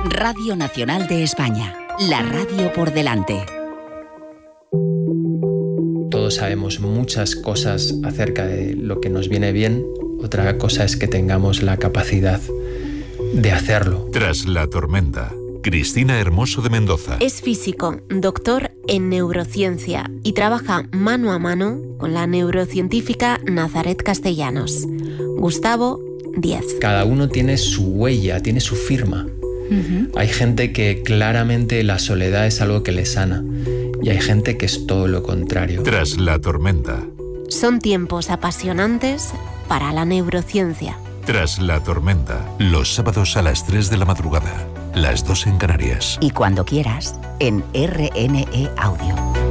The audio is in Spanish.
Radio Nacional de España, la radio por delante. Todos sabemos muchas cosas acerca de lo que nos viene bien. Otra cosa es que tengamos la capacidad de hacerlo. Tras la tormenta, Cristina Hermoso de Mendoza. Es físico, doctor en neurociencia y trabaja mano a mano con la neurocientífica Nazaret Castellanos. Gustavo, 10. Cada uno tiene su huella, tiene su firma. Hay gente que claramente la soledad es algo que le sana y hay gente que es todo lo contrario. Tras la tormenta. Son tiempos apasionantes para la neurociencia. Tras la tormenta. Los sábados a las 3 de la madrugada. Las 2 en Canarias. Y cuando quieras, en RNE Audio.